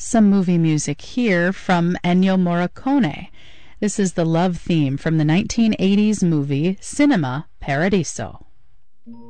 Some movie music here from Ennio Morricone. This is the love theme from the 1980s movie Cinema Paradiso.